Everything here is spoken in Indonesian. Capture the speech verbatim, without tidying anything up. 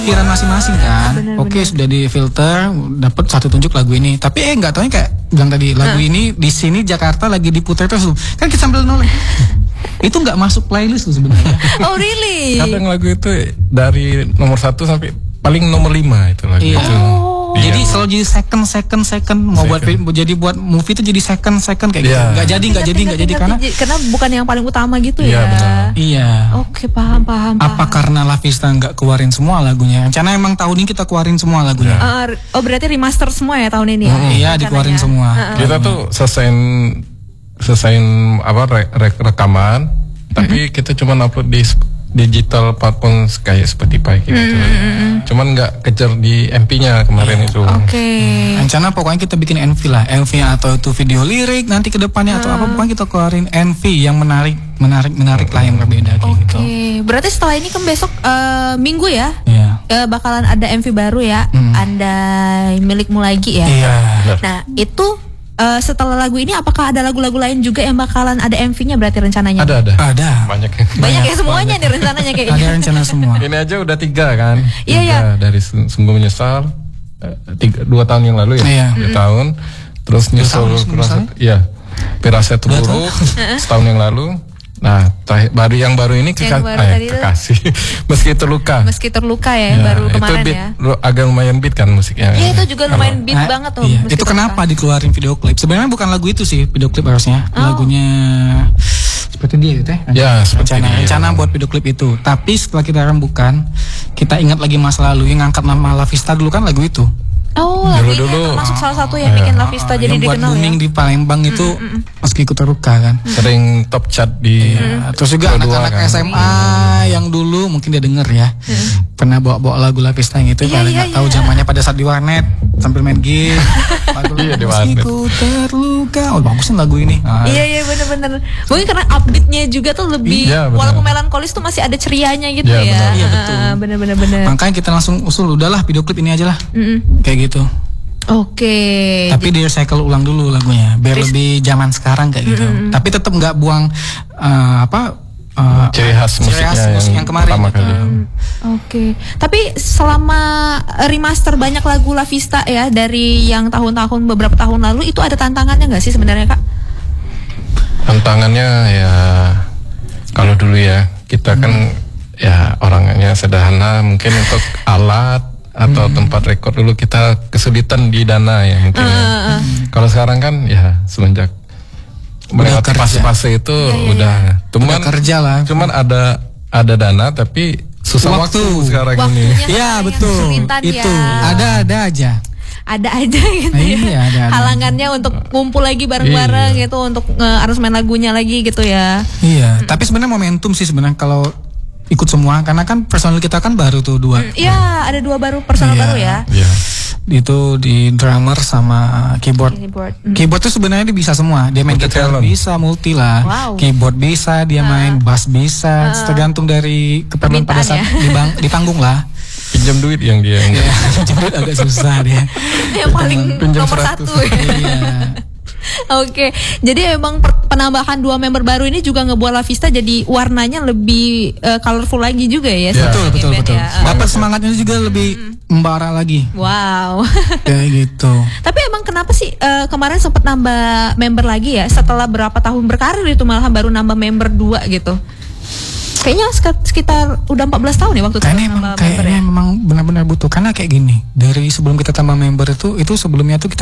pikiran masing-masing kan. Bener, Oke bener. sudah di filter, dapat satu tunjuk lagu ini. Tapi eh nggak taunya kayak bilang tadi lagu Uh. ini di sini Jakarta lagi diputar terus kan kita sambil noleh. Itu nggak masuk playlist tuh sebenarnya. Oh really? Kadang lagu itu dari nomor satu sampai paling nomor lima itu lagu Iya. itu. Oh. Iya. Jadi selalu jadi second second second mau buat Second. film- jadi buat movie itu jadi second second kayak gitu. Iya. Nggak jadi nggak jadi nggak jadi karena Ngerti, karena bukan yang paling utama gitu Iya, ya. benar. iya. Oke, paham paham. Apa paham. karena La Vista nggak keluarin semua lagunya? Rencana emang tahun ini kita keluarin semua lagunya. Eh, oh berarti remaster semua ya tahun ini ya? Iya rencananya? dikeluarin semua. Heeh. Kita tuh selesaiin selesaiin apa re- re- rekaman, tapi kita cuma upload di sp- digital platform kayak Spotify gitu. Cuman nggak kejar di M P-nya kemarin itu. Oke. Rencana pokoknya kita bikin M V lah, M V atau itu video lirik nanti ke depannya atau apa pokoknya kita keluarin M V yang menarik, menarik, menarik lah yang berbeda kayak Oke. gitu. Berarti setelah ini kan besok eh, minggu ya? Iya. Eh, bakalan ada M V baru ya? Hmm. Andai milikmu lagi ya? Iya. Nah itu eh, setelah lagu ini apakah ada lagu-lagu lain juga yang bakalan ada M V-nya berarti rencananya? Ada ada. Ada. Banyak. Banyak ya semuanya nih rencananya kayaknya. Ada rencana semua. Ini aja udah tiga kan? Iya, Tiga, iya. Dari Sung- sungguh menyesal eh, tiga, dua tahun yang lalu ya. Iya. Dua tahun. Terus nyesel tahun, Sungguh kurasa, Menyesal? iya. Pirasat Dua buruk setahun yang lalu. Nah, terakhir- baru yang baru ini Yang keka- baru eh, tadi itu? kekasih. Meski terluka. Meski terluka ya, Ya, baru itu kemarin beat, ya. lu- agak lumayan beat kan musiknya. Iya itu juga lumayan beat Nah, banget tuh. iya. Meski Itu Terluka. kenapa dikeluarin video klip? Sebenarnya bukan lagu itu sih video klip harusnya. Oh. Lagunya seperti dia gitu ya. Ya, seperti rencana, dia. rencana buat video klip itu. Tapi setelah kita rembukan, kita ingat lagi masa lalu yang ngangkat nama La Vista dulu kan lagu itu. Oh, lagu ini Dulu-dulu. termasuk salah satu yang bikin La Vista jadi yang buat dikenal ya. booming di Palembang itu meski ku terluka kan. Sering top chat di Nah, terus juga Kedua, anak-anak kan. S M A yang dulu mungkin dia denger ya, pernah bawa-bawa lagu La Vista yang itu, Iya, pada iya, nggak tahu iya. zamannya pada saat di warnet sambil main game. Lagu Iya, di meski warnet. ku terluka, oh bagus nih lagu ini. Ah, Iya iya benar-benar. Mungkin karena upbeatnya juga tuh lebih Iya, benar. walaupun melankolis tuh masih ada cerianya gitu Iya, ya. benar. Iya, betul. Ah, Benar-benar benar. Makanya kita langsung usul udahlah video klip ini aja lah, Mm-mm. kayak gitu. Oke. Tapi di recycle ulang dulu lagunya, biar lebih zaman sekarang kayak gitu. Tapi tetap nggak buang eh, apa eh, ciri khas ciri khas musiknya musik yang, yang kemarin pertama gitu. kali. Oke. Tapi selama remaster banyak lagu La Vista ya dari yang tahun-tahun beberapa tahun lalu itu ada tantangannya nggak sih sebenarnya Kak? Tantangannya ya kalau dulu ya kita kan ya orangnya sederhana, mungkin untuk alat atau tempat rekor dulu kita kesulitan di dana ya mungkin. ya. Kalau sekarang kan ya semenjak melewati kerja. fase-fase itu udah cuman Udah kerja lah. cuman ada ada dana tapi susah waktu, Waktu. sekarang Waktunya ini. Iya yang betul, kesulitan itu ya. ada ada aja. Ada aja gitu Iya, ya. ada, ada. Halangannya untuk ngumpul lagi bareng-bareng Iya. gitu untuk nge-aransemen lagunya lagi gitu ya. Iya, tapi sebenarnya momentum sih sebenarnya kalau ikut semua karena kan personil kita kan baru tuh dua. Iya, ada dua baru personal Iya. baru ya. Iya. Itu di drummer sama keyboard. Keyboard. Mm. Keyboard tuh sebenarnya dia bisa semua. Dia main Multi gitar talent. bisa, multi lah. Wow. Keyboard bisa, dia main bass bisa. Tergantung dari keperluan pada saat Permintaan ya. di, bang- di panggung lah. Pinjam duit yang dia yang Ya, jemput agak susah dia. Yang paling Pinjam nomor seratus. satu ya. Iya. Oke, jadi memang per- penambahan dua member baru ini juga ngebuat La Vista jadi warnanya lebih eh, colorful lagi juga ya. Betul, sebagai betul, band betul. ya. Dapat semangatnya juga lebih membara lagi. Wow. Kayak gitu. Tapi emang kenapa sih eh, kemarin sempat nambah member lagi ya? Setelah berapa tahun berkarir itu malahan baru nambah member dua gitu. Kayaknya sekitar, sekitar udah empat belas tahun ya waktu itu Kayaknya emang nambah member kayaknya ya. memang benar-benar butuh karena kayak gini. Dari sebelum kita tambah member itu itu sebelumnya tuh kita